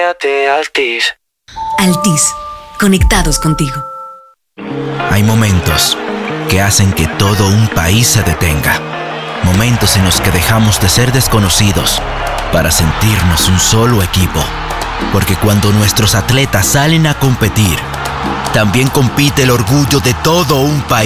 Cámbiate a Altis. Altis, conectados contigo. Hay momentos que hacen que todo un país se detenga. Momentos en los que dejamos de ser desconocidos para sentirnos un solo equipo. Porque cuando nuestros atletas salen a competir, también compite el orgullo de todo un país.